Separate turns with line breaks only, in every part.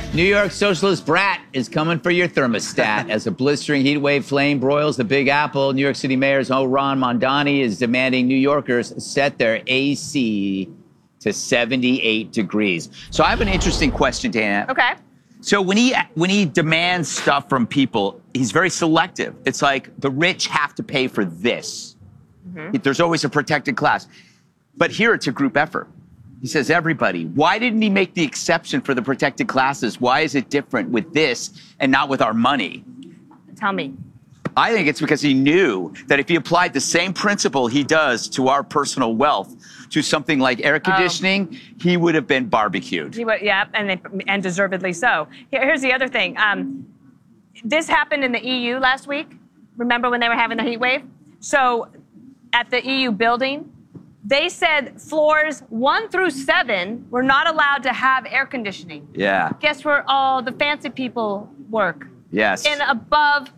New York socialist brat is coming for your thermostat as a blistering heat wave flame broils the Big Apple. New York City Mayor Ron Mamdani is demanding New Yorkers set their AC to 78 degrees. So I have an interesting question, Dana.
Okay.
So when he demands stuff from people, he's very selective. It's like the rich have to pay for this. Mm-hmm. There's always a protected class. But here it's a group effort. He says everybody. Why didn't he make the exception for the protected classes? Why is it different with this and not with our money?
Tell me.
I think it's because he knew that if he applied the same principle he does to our personal wealth to something like air conditioning, he would have been barbecued.
He would, yeah, and deservedly so. Here's the other thing. This happened in the EU last week. Remember when they were having the heat wave? So at the EU building, they said floors 1 through 7 were not allowed to have air conditioning.
Yeah.
Guess where all the fancy people work?
Yes.
And above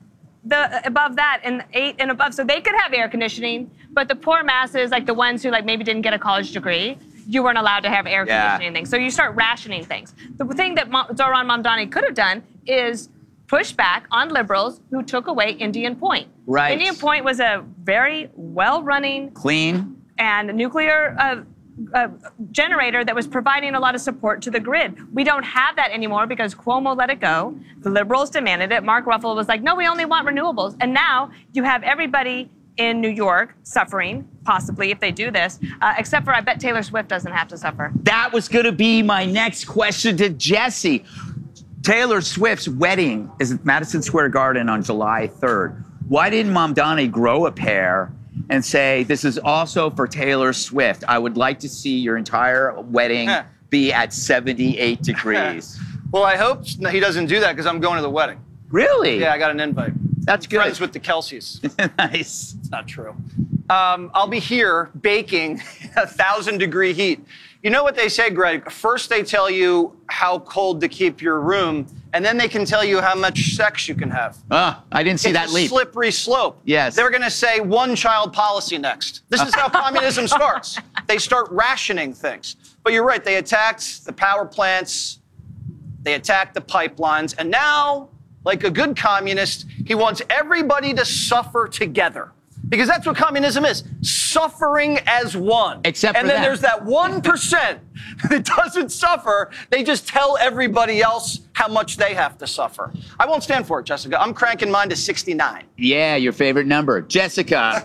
that, and 8 and above, so they could have air conditioning, but the poor masses, like the ones who like maybe didn't get a college degree, you weren't allowed to have air conditioning things. So you start rationing things. The thing that Zoran Mamdani could have done is push back on liberals who took away Indian Point.
Right.
Indian Point was a very well-running,
clean,
and nuclear generator that was providing a lot of support to the grid. We don't have that anymore because Cuomo let it go. The liberals demanded it. Mark Ruffalo was like, no, we only want renewables. And now you have everybody in New York suffering, possibly, if they do this, except for I bet Taylor Swift doesn't have to suffer.
That was going to be my next question to Jesse. Taylor Swift's wedding is at Madison Square Garden on July 3rd. Why didn't Mamdani grow a pair and say, this is also for Taylor Swift? I would like to see your entire wedding be at 78 degrees.
Well, I hope he doesn't do that because I'm going to the wedding.
Really?
Yeah, I got an invite.
That's good.
Friends with the Kelseys.
Nice.
It's not true. I'll be here baking 1,000-degree heat. You know what they say, Greg? First they tell you how cold to keep your room, and then they can tell you how much sex you can have.
I didn't see that leap.
It's a slippery slope.
Yes.
They're going to say one-child policy next. This is how communism starts. They start rationing things. But you're right. They attacked the power plants. They attacked the pipelines. And now, like a good communist, he wants everybody to suffer together. Because that's what communism is, suffering as one.
Except for
and then
that.
there's that 1% that doesn't suffer. They just tell everybody else how much they have to suffer. I won't stand for it, Jessica. I'm cranking mine to 69.
Yeah, your favorite number. Jessica,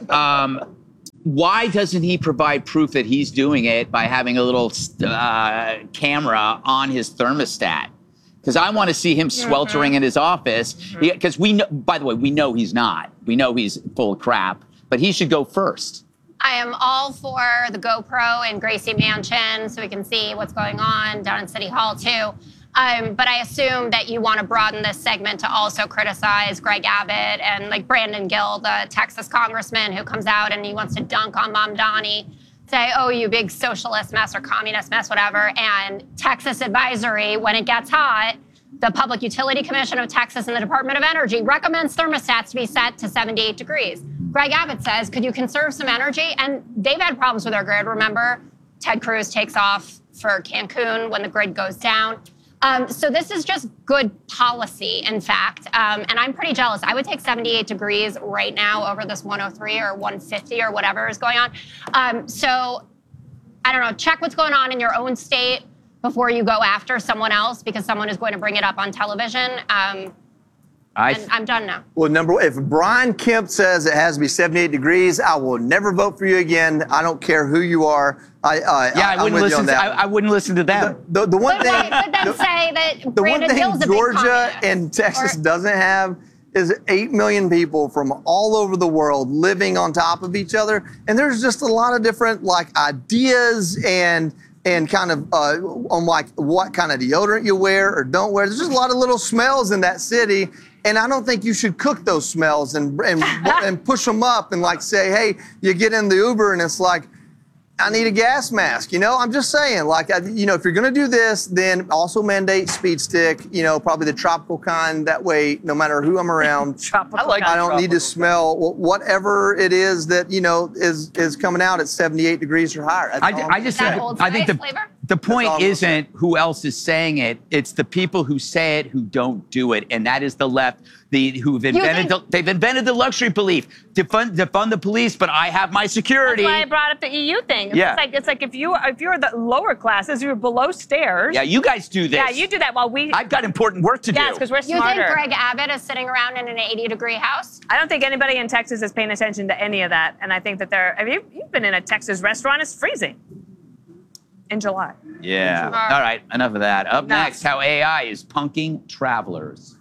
why doesn't he provide proof that he's doing it by having a little camera on his thermostat? Because I want to see him sweltering in his office. Because we know, by the way, we know he's not. We know he's full of crap. But he should go first.
I am all for the GoPro in Gracie Mansion so we can see what's going on down in City Hall, too. But I assume that you want to broaden this segment to also criticize Greg Abbott and like Brandon Gill, the Texas congressman who comes out and he wants to dunk on Mamdani. Say, oh, you big socialist mess or communist mess, whatever. And Texas Advisory, when it gets hot, the Public Utility Commission of Texas and the Department of Energy recommends thermostats to be set to 78 degrees. Greg Abbott says, could you conserve some energy? And they've had problems with their grid, remember? Ted Cruz takes off for Cancun when the grid goes down. So this is just good policy, in fact. And I'm pretty jealous. I would take 78 degrees right now over this 103 or 150 or whatever is going on. So, I don't know, check what's going on in your own state before you go after someone else because someone is going to bring it up on television. And I'm done now.
Well, if Brian Kemp says it has to be 78 degrees, I will never vote for you again. I don't care who you are.
I wouldn't listen. I wouldn't listen to them.
But then say that Brandon Gill's a big
Georgia and Texas doesn't have is 8 million people from all over the world living on top of each other, and there's just a lot of different like ideas and kind of on like what kind of deodorant you wear or don't wear. There's just a lot of little smells in that city. And I don't think you should cook those smells and push them up and like say, hey, you get in the Uber and it's like, I need a gas mask. You know, I'm just saying, like, you know, if you're going to do this, then also mandate speed stick, you know, probably the tropical kind. That way, no matter who I'm around, I don't need to smell whatever it is that, you know, is coming out at 78 degrees or higher.
I think
The point
all I'm
isn't who else is saying it. It's the people who say it who don't do it, and that is the left. They've invented the luxury belief. Defund the police, but I have my security.
That's why I brought up the EU thing.
Yeah.
It's like if you're the lower classes, you're below stairs.
Yeah, you guys do this.
Yeah, you do that while we.
I've got important work to do.
Yes, because we're
You
smarter.
think Greg Abbott is sitting around in an 80-degree house?
I don't think anybody in Texas is paying attention to any of that, and I think that you've been in a Texas restaurant. It's freezing in July.
Yeah. All right, enough of that. Up next, how AI is punking travelers.